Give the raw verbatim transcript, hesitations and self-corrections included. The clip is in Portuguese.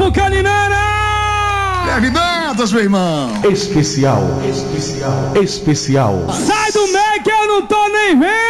Alô, Caninana! Leve datas, meu irmão. Especial, especial, especial. Sai do meio que eu não tô nem vendo!